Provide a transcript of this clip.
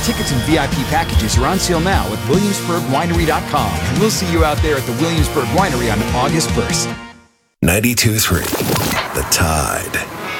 Tickets and VIP packages are on sale now at WilliamsburgWinery.com. And we'll see you out there at the Williamsburg Winery on August 1st. 92.3 The Tide.